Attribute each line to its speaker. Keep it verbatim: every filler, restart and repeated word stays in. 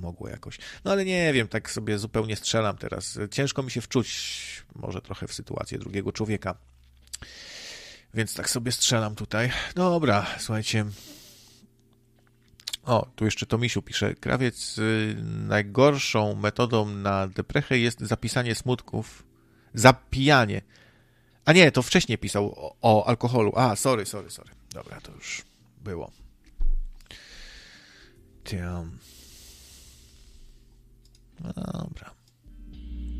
Speaker 1: mogło jakoś. No ale nie wiem, tak sobie zupełnie strzelam teraz. Ciężko mi się wczuć może trochę w sytuację drugiego człowieka. Więc tak sobie strzelam tutaj. Dobra, słuchajcie. O, tu jeszcze Tomisiu pisze. Krawiec, y, najgorszą metodą na deprechę jest zapisanie smutków. Zapijanie. A nie, to wcześniej pisał o, o alkoholu. A, sorry, sorry, sorry. Dobra, to już było. Tiam. No dobra.